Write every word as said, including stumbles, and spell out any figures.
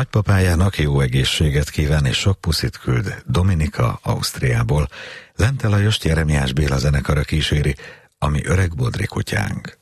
Nagypapájának jó egészséget kíván és sok puszit küld Dominika, Ausztriából. Lente Lajost Jeremiás Béla zenekara kíséri, ami öreg bodri kutyánk.